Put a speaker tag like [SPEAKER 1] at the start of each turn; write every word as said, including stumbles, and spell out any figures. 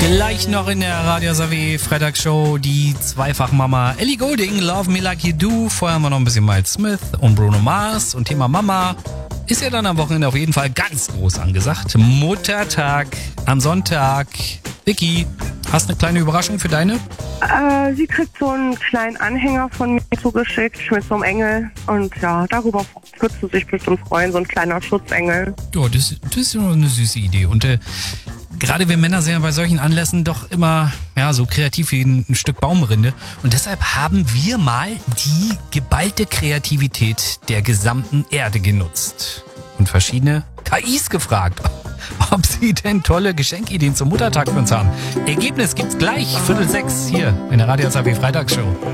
[SPEAKER 1] Gleich noch in der Radio Savé Freitagsshow die Zweifachmama Ellie Goulding, Love Me Like You Do. Vorher haben wir noch ein bisschen Miles Smith und Bruno Mars. Und Thema Mama ist ja dann am Wochenende auf jeden Fall ganz groß angesagt. Muttertag am Sonntag. Vicky, hast eine kleine Überraschung für deine?
[SPEAKER 2] Äh, sie kriegt so einen kleinen Anhänger von mir zugeschickt mit so einem Engel. Und ja, darüber wird sie sich bestimmt freuen, so ein kleiner Schutzengel.
[SPEAKER 1] Ja, das, das ist ja eine süße Idee. Und äh, gerade wir Männer sind ja bei solchen Anlässen doch immer ja, so kreativ wie ein, ein Stück Baumrinde. Und deshalb haben wir mal die geballte Kreativität der gesamten Erde genutzt. Und verschiedene K Is gefragt, ob sie denn tolle Geschenkideen zum Muttertag für uns haben. Ergebnis gibt's gleich, Viertel sechs hier in der Radio Savé Freitagsshow.